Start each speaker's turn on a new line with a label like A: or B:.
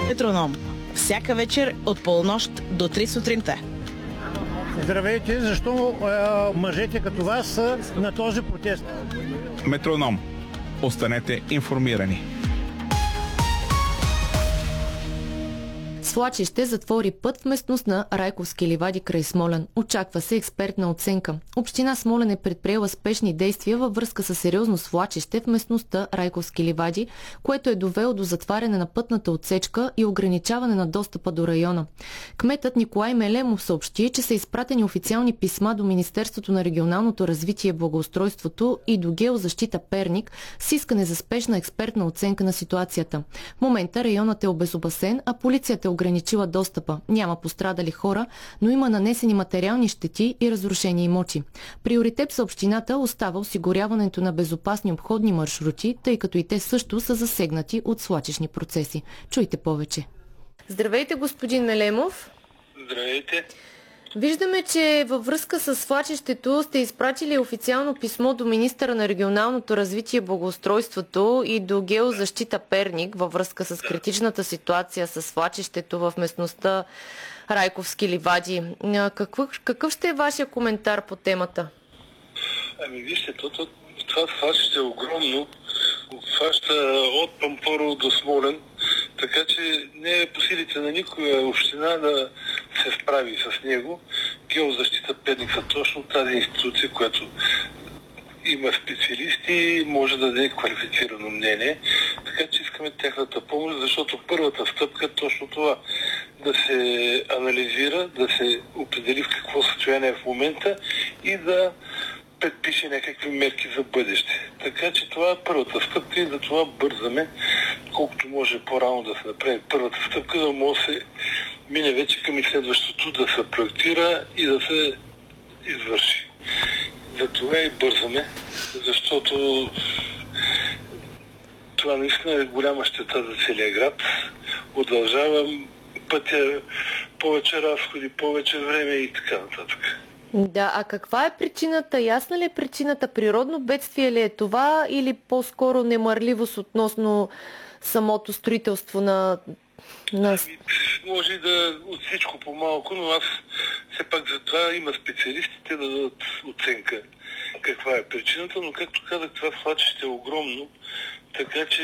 A: Метроном. Всяка вечер от полунощ до 3 сутринта.
B: Здравейте, защо мъжете като вас са на този протест?
C: Метроном. Останете информирани.
D: Свлачище затвори път в местността Райковски ливади край Смолян. Очаква се експертна оценка. Община Смолян е предприела спешни действия във връзка с сериозно свлачище в местността Райковски ливади, което е довело до затваряне на пътната отсечка и ограничаване на достъпа до района. Кметът Николай Мелемов съобщи, че са изпратени официални писма до Министерството на регионалното развитие и благоустройството и до Геозащита Перник с искане за спешна експертна оценка на ситуацията. В момента районът е обезопасен, а полицията е ограничила достъпа. Няма пострадали хора, но има нанесени материални щети и разрушени имоти. Приоритет за общината остава осигуряването на безопасни обходни маршрути, тъй като и те също са засегнати от свлачищни процеси. Чуйте повече. Здравейте, господин Мелемов.
E: Здравейте.
D: Виждаме, че във връзка с свлачището сте изпратили официално писмо до министъра на регионалното развитие и благоустройството и до Геозащита Перник във връзка с критичната ситуация с свлачището в местността Райковски ливади. Какъв ще е вашия коментар по темата?
E: Вижте, това свлачище е огромно. Обхваща от Пампорово до Смолен, така че не е по силите на никоя община да се справи с него. Геозащита Перник са точно тази институция, която има специалисти и може да даде квалифицирано мнение. Така че искаме тяхната помощ, защото първата стъпка е точно това. Да се анализира, да се определи в какво състояние е в момента и да предпише някакви мерки за бъдеще. Така че това е първата стъпка и за това бързаме, колкото може по-рано да се направи първата стъпка, да може да се мине вече към и следващото, да се проектира и да се извърши. За това и бързаме, защото това наистина е голяма щета за целия град. Удължавам пътя, повече разходи, повече време и така нататък.
D: Да, а каква е причината? Ясна ли е причината? Природно бедствие ли е това или по-скоро немарливост относно самото строителство на...
E: Може и да от всичко по-малко, но аз все пак за това има специалистите да дадат оценка каква е причината, но както казах, това свлачище е огромно, така че